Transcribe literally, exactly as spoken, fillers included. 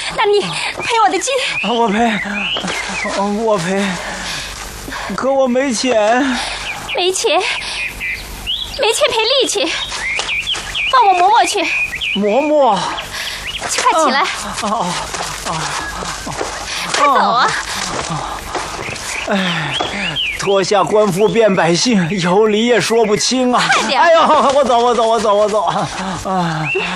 那你赔我的金。 我赔，我赔，可我没钱。 没钱，没钱赔力气。放我嬷嬷去。 嬷嬷， 快起来！ 哦哦哦，快走啊！ 哎，脱下官服变百姓，有理也说不清啊！ 快点！ 哎呦，我走，我走，我走，我走啊！